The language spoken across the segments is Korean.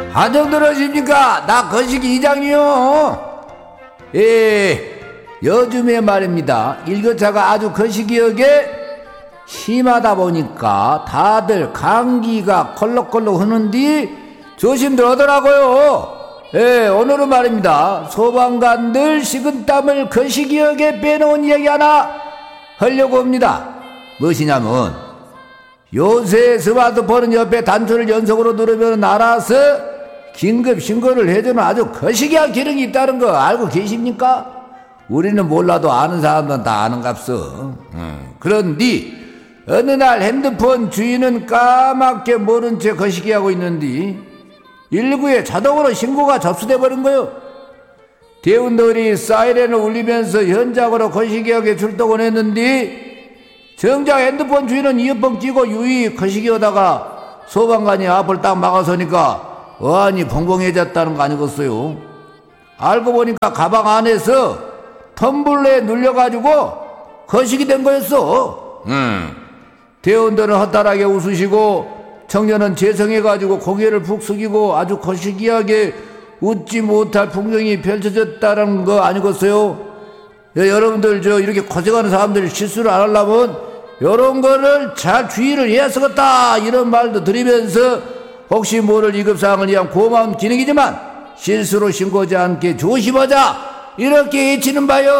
한정 들으십니까? 나 거시기 이장이요. 예, 요즘에 말입니다. 일교차가 아주 거시기하게 심하다 보니까 다들 감기가 콜록콜록 흐는디 조심들 하더라고요. 예, 오늘은 말입니다. 소방관들 식은땀을 거시기하게 빼놓은 이야기 하나 하려고 합니다. 무엇이냐면 요새 스마트폰은 옆에 단추를 연속으로 누르면 알아서 긴급 신고를 해주는 아주 거시기한 기능이 있다는 거 알고 계십니까? 우리는 몰라도 아는 사람들은 다 아는갑서. 그런데 어느 날 핸드폰 주인은 까맣게 모른 채 거시기하고 있는데 119에 자동으로 신고가 접수돼 버린 거요. 대원들이 사이렌을 울리면서 현장으로 거시기하게 출동을 했는데 정작 핸드폰 주인은 이어폰 끼고 유이 거시기하다가 소방관이 앞을 딱 막아서니까 어안이 벙벙해졌다는 거 아니겠어요? 알고 보니까 가방 안에서 텀블러에 눌려가지고 거시기 된 거였어. 대원들은 허탈하게 웃으시고 청년은 재성해가지고 고개를 푹 숙이고 아주 거시기하게 웃지 못할 풍경이 펼쳐졌다는 거 아니겠어요? 여러분들 이렇게 고생하는 사람들이 실수를 안 하려면 이런 거를 잘 주의를 해야 쓰겠다 이런 말도 드리면서 혹시 모를 위급사항을 위한 고마운 기능이지만 실수로 신고하지 않게 조심하자 이렇게 외치는 바요.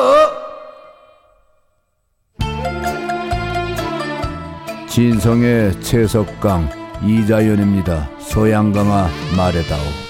진성의 채석강 이자연입니다. 소양강아 말해다오.